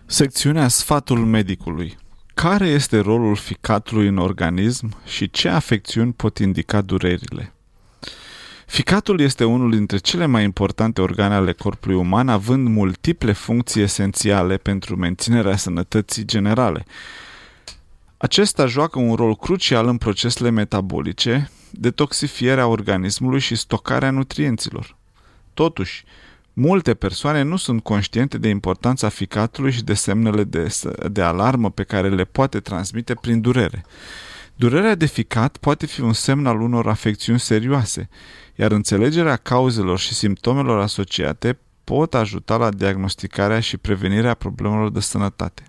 Secțiunea Sfatul medicului. Care este rolul ficatului în organism și ce afecțiuni pot indica durerile? Ficatul este unul dintre cele mai importante organe ale corpului uman, având multiple funcții esențiale pentru menținerea sănătății generale. Acesta joacă un rol crucial în procesele metabolice, detoxifierea organismului și stocarea nutrienților. Totuși, multe persoane nu sunt conștiente de importanța ficatului și de semnele de alarmă pe care le poate transmite prin durere. Durerea de ficat poate fi un semn al unor afecțiuni serioase, iar înțelegerea cauzelor și simptomelor asociate pot ajuta la diagnosticarea și prevenirea problemelor de sănătate.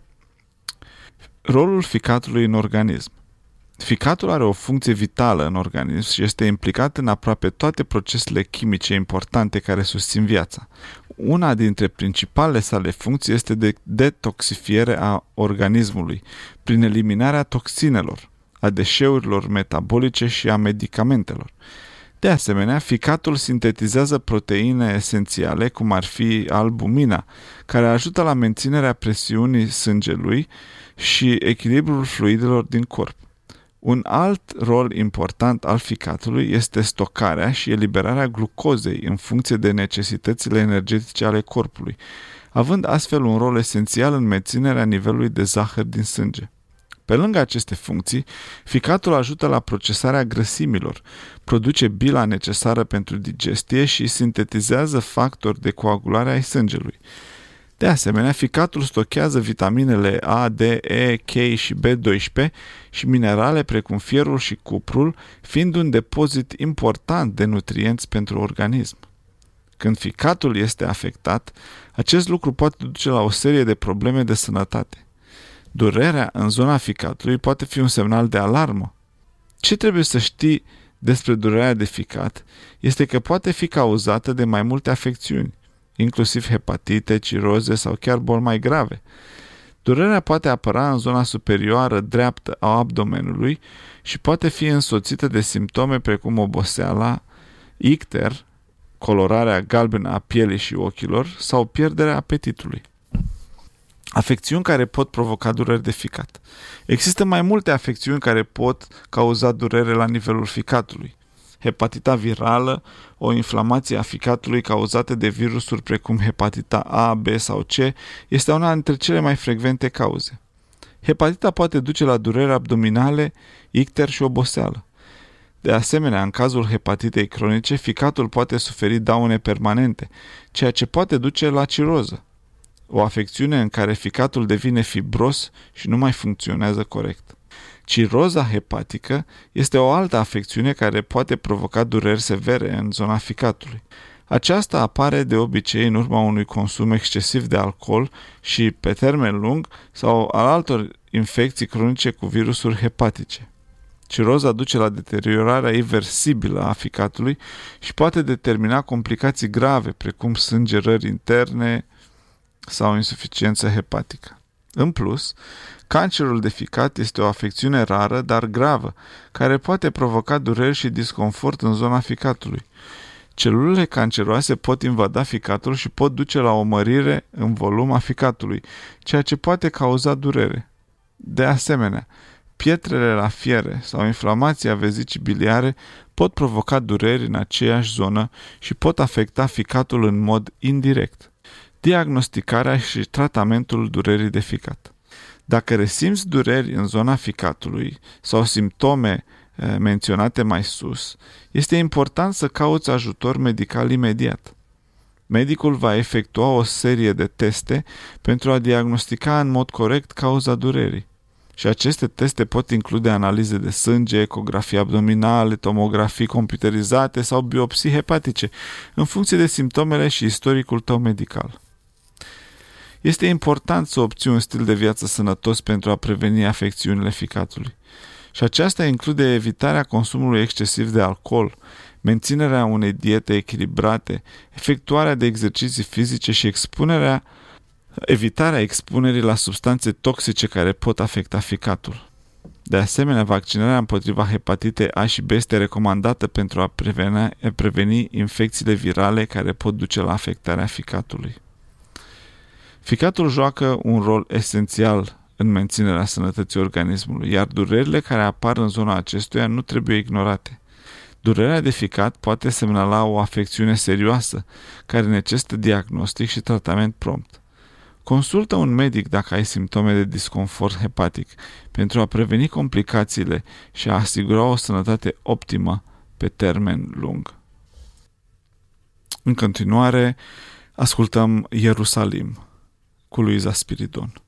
Rolul ficatului în organism. Ficatul are o funcție vitală în organism și este implicat în aproape toate procesele chimice importante care susțin viața. Una dintre principalele sale funcții este de detoxifiere a organismului, prin eliminarea toxinelor, a deșeurilor metabolice și a medicamentelor. De asemenea, ficatul sintetizează proteine esențiale, cum ar fi albumina, care ajută la menținerea presiunii sângelui și echilibrul fluidelor din corp. Un alt rol important al ficatului este stocarea și eliberarea glucozei în funcție de necesitățile energetice ale corpului, având astfel un rol esențial în menținerea nivelului de zahăr din sânge. Pe lângă aceste funcții, ficatul ajută la procesarea grăsimilor, produce bila necesară pentru digestie și sintetizează factori de coagulare ai sângelui. De asemenea, ficatul stochează vitaminele A, D, E, K și B12 și minerale precum fierul și cuprul, fiind un depozit important de nutrienți pentru organism. Când ficatul este afectat, acest lucru poate duce la o serie de probleme de sănătate. Durerea în zona ficatului poate fi un semnal de alarmă. Ce trebuie să știi despre durerea de ficat este că poate fi cauzată de mai multe afecțiuni, inclusiv hepatite, ciroze sau chiar boli mai grave. Durerea poate apăra în zona superioară dreaptă a abdomenului și poate fi însoțită de simptome precum oboseala, icter, colorarea galbenă a pielii și ochilor sau pierderea apetitului. Afecțiuni care pot provoca dureri de ficat. Există mai multe afecțiuni care pot cauza durere la nivelul ficatului. Hepatita virală, o inflamație a ficatului cauzată de virusuri precum hepatita A, B sau C, este una dintre cele mai frecvente cauze. Hepatita poate duce la dureri abdominale, icter și oboseală. De asemenea, în cazul hepatitei cronice, ficatul poate suferi daune permanente, ceea ce poate duce la ciroză, o afecțiune în care ficatul devine fibros și nu mai funcționează corect. Ciroza hepatică este o altă afecțiune care poate provoca dureri severe în zona ficatului. Aceasta apare de obicei în urma unui consum excesiv de alcool și, pe termen lung, sau al altor infecții cronice cu virusuri hepatice. Ciroza duce la deteriorarea irreversibilă a ficatului și poate determina complicații grave, precum sângerări interne sau insuficiență hepatică. În plus, cancerul de ficat este o afecțiune rară, dar gravă, care poate provoca dureri și disconfort în zona ficatului. Celulele canceroase pot invada ficatul și pot duce la o mărire în volum a ficatului, ceea ce poate cauza durere. De asemenea, pietrele la fiere sau inflamația vezicii biliare pot provoca dureri în aceeași zonă și pot afecta ficatul în mod indirect. Diagnosticarea și tratamentul durerii de ficat. Dacă resimți dureri în zona ficatului sau simptome menționate mai sus, este important să cauți ajutor medical imediat. Medicul va efectua o serie de teste pentru a diagnostica în mod corect cauza durerii. Și aceste teste pot include analize de sânge, ecografii abdominale, tomografii computerizate sau biopsii hepatice, în funcție de simptomele și istoricul tău medical. Este important să obții un stil de viață sănătos pentru a preveni afecțiunile ficatului. Și aceasta include evitarea consumului excesiv de alcool, menținerea unei diete echilibrate, efectuarea de exerciții fizice și evitarea expunerii la substanțe toxice care pot afecta ficatul. De asemenea, vaccinarea împotriva hepatitei A și B este recomandată pentru a preveni infecțiile virale care pot duce la afectarea ficatului. Ficatul joacă un rol esențial în menținerea sănătății organismului, iar durerile care apar în zona acestuia nu trebuie ignorate. Durerea de ficat poate semnala o afecțiune serioasă, care necesită diagnostic și tratament prompt. Consultă un medic dacă ai simptome de disconfort hepatic pentru a preveni complicațiile și a asigura o sănătate optimă pe termen lung. În continuare, ascultăm Ierusalim cu Luiza Spiridon.